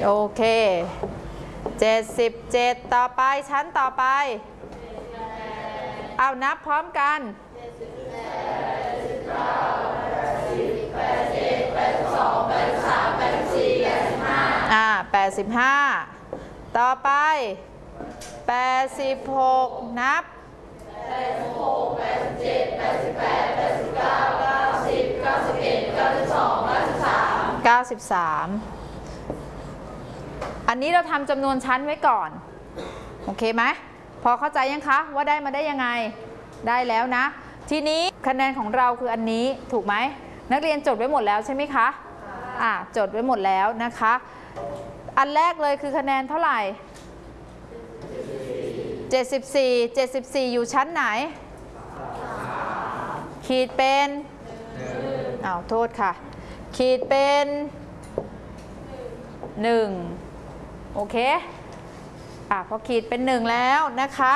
โอเค77ต่อไปชั้นต่อไปเอานับพร้อมกัน85ต่อไป86นับ86 87 88 89 90 91 92 93อันนี้เราทำจำนวนชั้นไว้ก่อนโอเคไหมพอเข้าใจยังคะว่าได้มาได้ยังไงได้แล้วนะทีนี้คะแนนของเราคืออันนี้ถูกไหมนักเรียนจดไว้หมดแล้วใช่ไหมคะจดไว้หมดแล้วนะคะอันแรกเลยคือคะแนนเท่าไหร่74อยู่ชั้นไหนขีดเป็นโทษค่ะขีดเป็น1โอเคพอขีดเป็น1แล้วนะคะ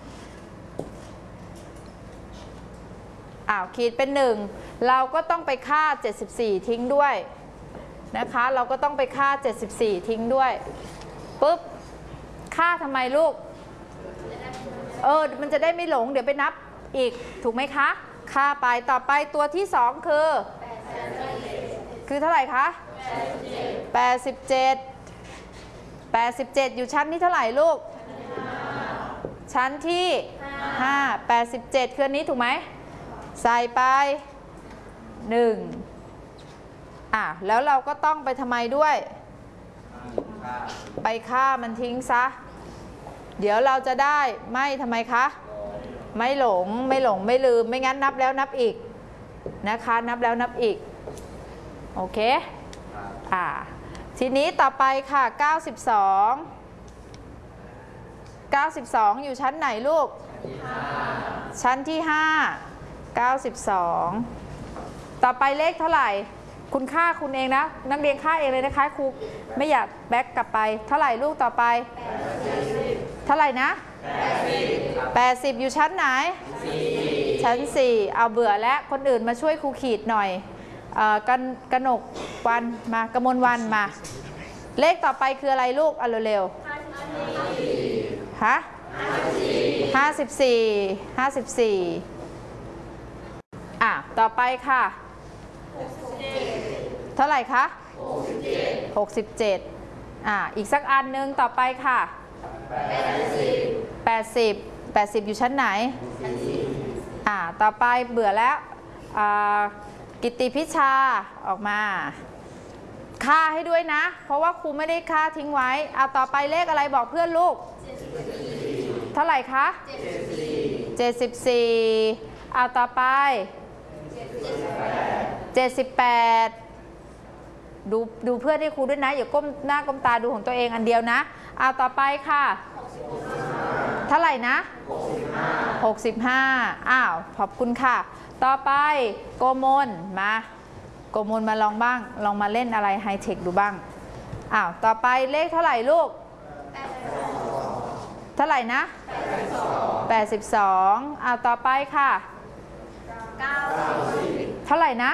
ขีดเป็น1เราก็ต้องไปค่า74ทิ้งด้วยนะคะเราก็ต้องไปค่า74ทิ้งด้วยปุ๊บค่าทำไมลูกมันจะได้ไม่หลงเดี๋ยวไปนับอีกถูกไหมคะค่าไปต่อไปตัวที่2คือเท่าไหร่คะ87อยู่ชั้นที่เท่าไหร่ลูกชั้นที่5 87คืออันนี้ถูกไหมใส่ไป1แล้วเราก็ต้องไปทำไมด้วยไปฆ่ามันทิ้งซะเดี๋ยวเราจะได้ไม่ทำไมคะไม่หลงไม่ลืมไม่งั้นนับแล้วนับอีกนะคะนับแล้วนับอีกโอเคทีนี้ต่อไปค่ะ92อยู่ชั้นไหนลูกชั้นที่5 92ต่อไปเลขเท่าไหร่คุณค่าคุณเองนะนักเรียนค่าเองเลยนะคะครูไม่อยากแบ็กกลับไปเท่าไหร่ลูกต่อไปเท่าไหร่นะ80อยู่ชั้นไหนชั้น4เอาเบื่อแล้วคนอื่นมาช่วยครูขีดหน่อยกนกวันมากมลวันมาเลขต่อไปคืออะไรลูกเร็วๆ54ต่อไปค่ะเท่าไหร่คะ67อีกสักอันนึงต่อไปค่ะ80อยู่ชั้นไหนต่อไปเบื่อแล้วกิตติพิชาออกมาค่าให้ด้วยนะเพราะว่าครูไม่ได้ค่าทิ้งไว้ต่อไปเลขอะไรบอกเพื่อนลูกเท่าไหร่คะ74ต่อไป78ดูเพื่อนให้ครูด้วยนะอย่าก้มหน้าก้มตาดูของตัวเองอันเดียวนะต่อไปค่ะเท่าไหร่นะ65ขอบคุณค่ะต่อไปโกมลมาลองบ้างลองมาเล่นอะไรไฮเทคดูบ้างต่อไปเลขเท่าไหร่ลูกเท่าไหร่นะ82ต่อไปค่ะเท่าไหร่นะ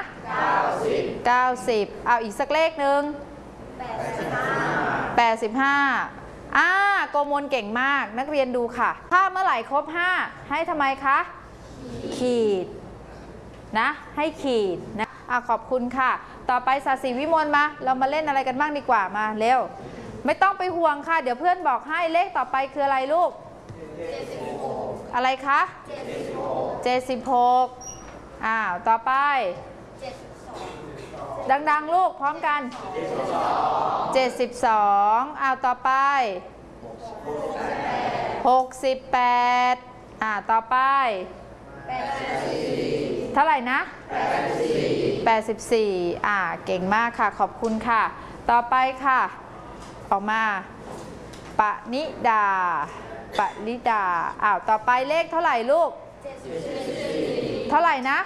90อีกสักเลขหนึ่ง85โกมลเก่งมากนักเรียนดูค่ะถ้าเมื่อไหร่ครบ5ให้ทำไมคะขีดนะให้ขีดนะขอบคุณค่ะต่อไปศาสีวิมลมาเรามาเล่นอะไรกันบ้างดีกว่ามาเร็วไม่ต้องไปห่วงค่ะเดี๋ยวเพื่อนบอกให้เลขต่อไปคืออะไรลูกอะไรคะ76ต่อไปดังๆลูกพร้อมกัน72ต่อไป68ต่อไปเท่าไหร่นะ84เก่งมากค่ะขอบคุณค่ะต่อไปค่ะออกมาปณิดาต่อไปเลขเท่าไหร่ลูกเท่าไหร่นะ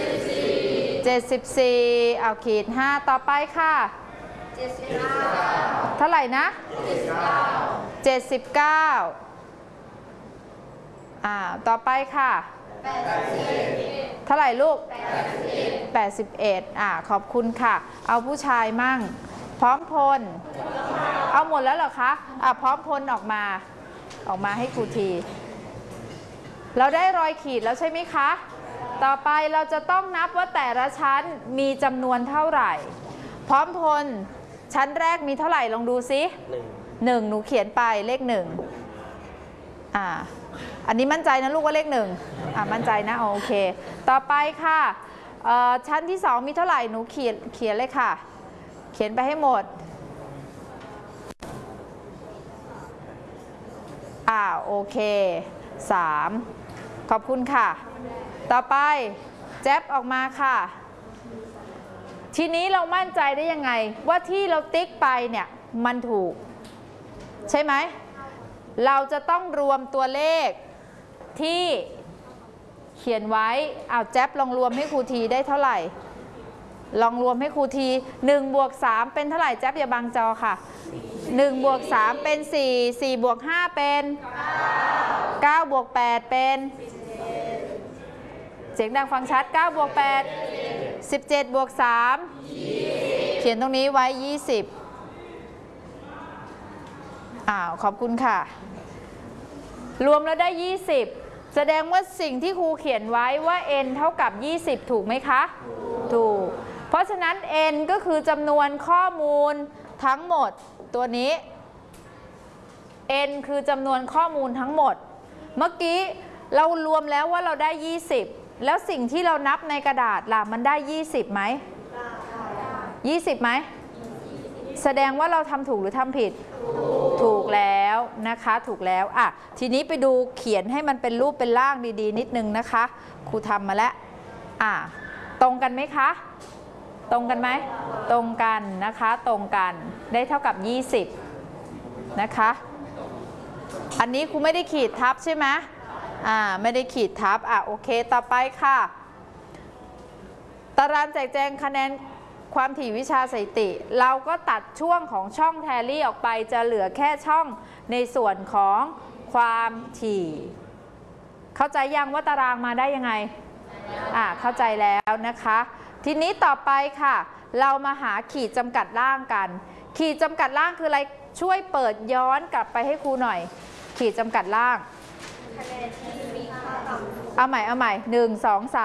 74ขีด5ต่อไปค่ะเท่าไหร่นะ79ต่อไปค่ะเท่าไหร่ลูก81ขอบคุณค่ะเอาผู้ชายมั่งพร้อมพลเอาหมดแล้วเหรอคะพร้อมพลออกมาให้ครูทีเราได้รอยขีดแล้วใช่ไหมคะต่อไปเราจะต้องนับว่าแต่ละชั้นมีจำนวนเท่าไหร่พร้อมพลชั้นแรกมีเท่าไหร่ลองดูซิ1หนูเขียนไปเลข1อันนี้มั่นใจนะลูกว่าเลข1มั่นใจนะโอเคต่อไปค่ะชั้นที่2มีเท่าไหร่หนูเขียนเลยค่ะเขียนไปให้หมดโอเค3ขอบคุณค่ะต่อไปแจ๊บออกมาค่ะทีนี้เรามั่นใจได้ยังไงว่าที่เราติ๊กไปเนี่ยมันถูกใช่ไหมเราจะต้องรวมตัวเลขที่เขียนไว้แจ๊บลองรวมให้ครูทีได้เท่าไหร่ลองรวมให้ครูที1บวก3เป็นเท่าไหร่แจ๊บอย่าบังจอค่ะ1บวก3เป็น4 4บวก5เป็น9บวก8เป็นเสียงดังฟังชัด9บวก8 17บวก3เขียนตรงนี้ไว้20ขอบคุณค่ะรวมแล้วได้20แสดงว่าสิ่งที่ครูเขียนไว้ว่า n เท่ากับ20ถูกไหมคะถูกเพราะฉะนั้น n ก็คือจำนวนข้อมูลทั้งหมดตัวนี้ n คือจำนวนข้อมูลทั้งหมดเมื่อกี้เรารวมแล้วว่าเราได้20แล้วสิ่งที่เรานับในกระดาษล่ะมันได้20ไหม20ไหมแสดงว่าเราทำถูกหรือทำผิดถูกแล้วนะคะถูกแล้วทีนี้ไปดูเขียนให้มันเป็นรูปเป็นร่างดีๆนิดนึงนะคะครูทำมาแล้วตรงกันไหมคะตรงกันไหมตรงกันนะคะตรงกันได้เท่ากับ20นะคะอันนี้ครูไม่ได้ขีดทับใช่ไหมไม่ได้ขีดทับโอเคต่อไปค่ะตารางแจกแจงคะแนนความถี่วิชาสถิติเราก็ตัดช่วงของช่องแทลี่ออกไปจะเหลือแค่ช่องในส่วนของความถี่เข้าใจยังว่าตารางมาได้ยังไงเข้าใจแล้วนะคะทีนี้ต่อไปค่ะเรามาหาขีดจำกัดล่างกันขีดจำกัดล่างคืออะไรช่วยเปิดย้อนกลับไปให้ครูหน่อยขีดจำกัดล่างเอาใหม่1 2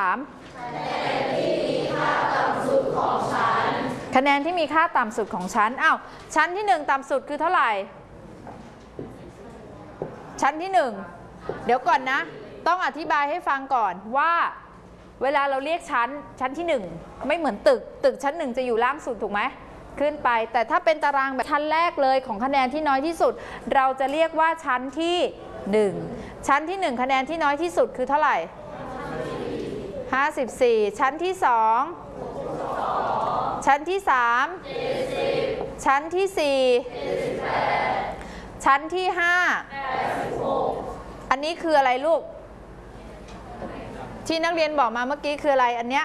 3คะแนนที่มีค่าต่ำสุดของชั้นชั้นที่1ต่ำสุดคือเท่าไหร่ชั้นที่1เดี๋ยวก่อนนะต้องอธิบายให้ฟังก่อนว่าเวลาเราเรียกชั้นที่1ไม่เหมือนตึกชั้น1จะอยู่ล่างสุดถูกไหมขึ้นไปแต่ถ้าเป็นตารางแบบชั้นแรกเลยของคะแนนที่น้อยที่สุดเราจะเรียกว่าชั้นที่1ชั้นที่1คะแนนที่น้อยที่สุดคือเท่าไหร่54ชั้นที่2ชั้นที่3ชั้นที่4ชั้นที่5อันนี้คืออะไรลูกที่นักเรียนบอกมาเมื่อกี้คืออะไรอันเนี้ย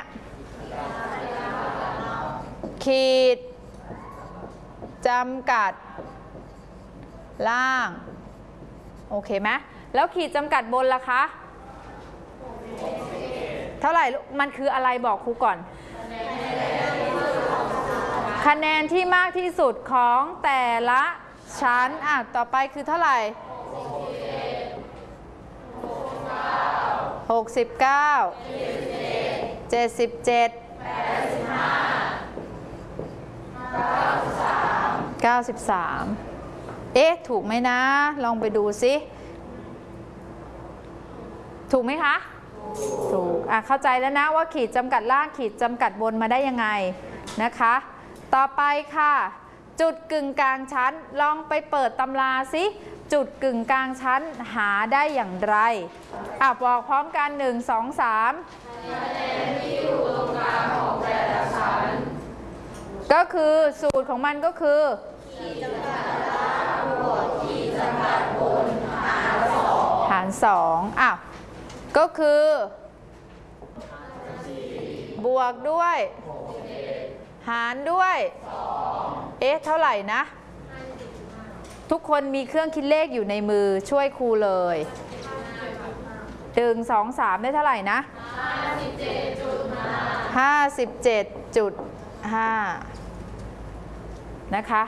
ขีดจำกัดล่างโอเคไหมแล้วขีดจำกัดบนล่ะคะเท่าไหร่มันคืออะไรบอกครูก่อนคะแนนที่มากที่สุดของแต่ละชั้นต่อไปคือเท่าไหร่69 77 93ถูกไหมนะลองไปดูซิถูกไหมคะถูกเข้าใจแล้วนะว่าขีดจำกัดล่างขีดจำกัดบนมาได้ยังไงนะคะต่อไปค่ะจุดกึ่งกลางชั้นลองไปเปิดตำราซิจุดกึ่งกลางชั้นหาได้อย่างไรบอกพร้อมกัน1 2 3คะแนนที่อยู่ตรงกลางของแต่ละชั้นก็คือสูตรของมันก็คือขีดจำกัดล่างบวกขีดจำกัดบนหาร2ก็คือบวกด้วยหารด้วยเท่าไหร่นะทุกคนมีเครื่องคิดเลขอยู่ในมือช่วยครูเลย1 2 3ได้เท่าไหร่นะ 57.5 นะคะ